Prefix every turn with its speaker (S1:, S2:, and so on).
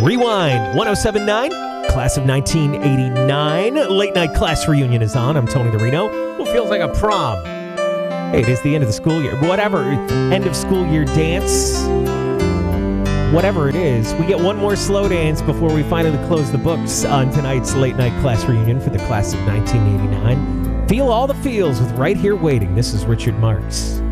S1: Rewind 1079, class of 1989. Late night class reunion is on. I'm Tony the Reno. Who feels like a prom? Hey, it is the end of the school year. Whatever, end of school year dance. Whatever it is, we get one more slow dance before we finally close the books on tonight's late night class reunion for the class of 1989. Feel all the feels with Right Here Waiting. This is Richard Marx.